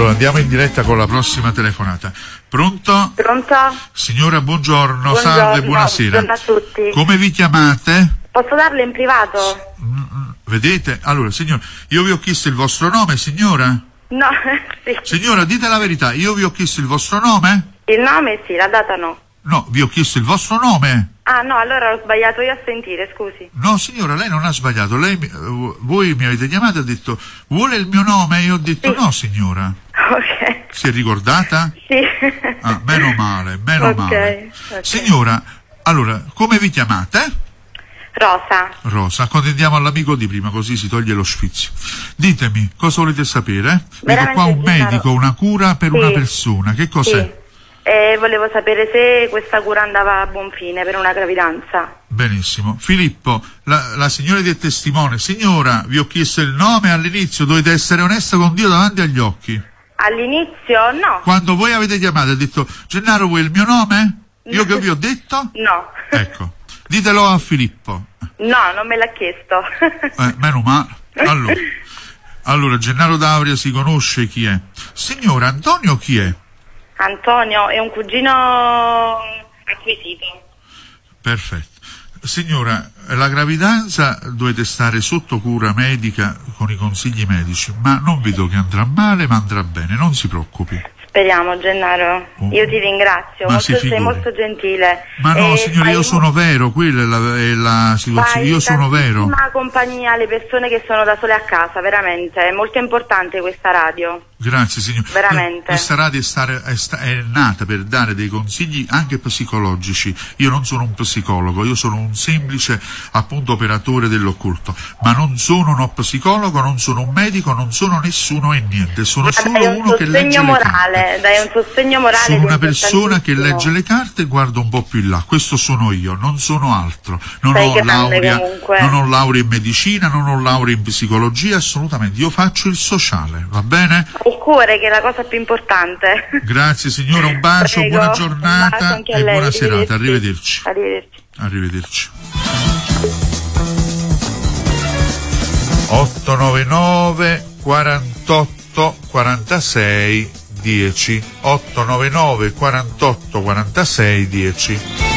Allora andiamo in diretta con la prossima telefonata. Pronto? Pronto? Signora, buongiorno, salve, buonasera. Buongiorno a tutti. Come vi chiamate? Posso darle in privato? Vedete? Allora, signora, io vi ho chiesto il vostro nome, signora? No, sì. Signora, dite la verità, io vi ho chiesto il vostro nome? Il nome sì, la data no. No, vi ho chiesto il vostro nome. Ah no, allora ho sbagliato io a sentire, scusi. No, signora, lei non ha sbagliato. Voi mi avete chiamato e ha detto, vuole il mio nome? Io ho detto, sì. No, signora. Ok. Si è ricordata? Sì. Ah, meno male, meno male. Ok. Signora, allora, come vi chiamate? Rosa. Rosa, accontentiamo all'amico di prima, così si toglie lo sfizio. Ditemi, cosa volete sapere? Vedo Veramente qua un medico, una cura per sì. una persona. Che cos'è? Sì. Volevo sapere se questa cura andava a buon fine per una gravidanza. Benissimo. Filippo, la signora del testimone. Signora, vi ho chiesto il nome all'inizio, dovete essere onesta con Dio davanti agli occhi. All'inizio no. Quando voi avete chiamato e detto, Gennaro, vuoi il mio nome? Io che vi ho detto? No. Ecco, ditelo a Filippo. No, non me l'ha chiesto. Meno male. Allora, Gennaro D'Auria si conosce chi è. Signora, Antonio chi è? Antonio è un cugino acquisito. Perfetto. Signora, la gravidanza dovete stare sotto cura medica con i consigli medici, ma non vedo che andrà male, ma andrà bene, non si preoccupi. Speriamo, Gennaro. Io ti ringrazio, sei molto gentile. Ma no, signore, io sono vero, quella è la situazione, io sono vero. Una compagnia alle persone che sono da sole a casa, veramente, è molto importante questa radio. Grazie signore. Veramente. Questa radio è nata per dare dei consigli anche psicologici. Io non sono un psicologo, io sono un semplice appunto operatore dell'occulto, ma non sono uno psicologo, non sono un medico, non sono nessuno e niente, sono solo uno che legge le carte. Dai un sostegno morale. Sono una persona che legge le carte e guarda un po' più in là. Questo sono io, non sono altro. Non ho laurea in medicina, non ho laurea in psicologia, assolutamente. Io faccio il sociale, va bene? Il cuore, che è la cosa più importante. Grazie signora, un bacio, Prego, buona giornata e buona serata. Arrivederci. Arrivederci. 899 48 46 10 899 48 46 10.